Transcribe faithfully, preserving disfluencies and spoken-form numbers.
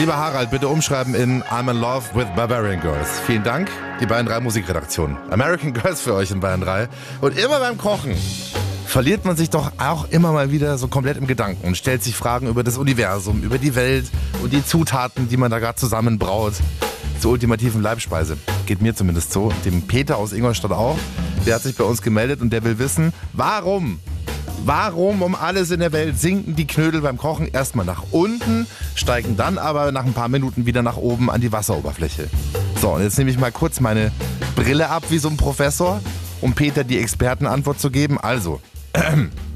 Lieber Harald, bitte umschreiben in I'm in love with Barbarian Girls. Vielen Dank, die Bayern drei Musikredaktion. American Girls für euch in Bayern drei. Und immer beim Kochen verliert man sich doch auch immer mal wieder so komplett im Gedanken und stellt sich Fragen über das Universum, über die Welt und die Zutaten, die man da gerade zusammenbraut zur ultimativen Leibspeise. Geht mir zumindest so, dem Peter aus Ingolstadt auch. Der hat sich bei uns gemeldet und der will wissen, warum? Warum um alles in der Welt sinken die Knödel beim Kochen erstmal nach unten, steigen dann aber nach ein paar Minuten wieder nach oben an die Wasseroberfläche? So, und jetzt nehme ich mal kurz meine Brille ab wie so ein Professor, um Peter die Expertenantwort zu geben. Also,